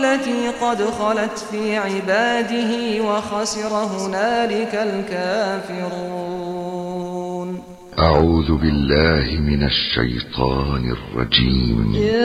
التي قد خلت في عباده وخسر هنالك الكافرون. أعوذ بالله من الشيطان الرجيم.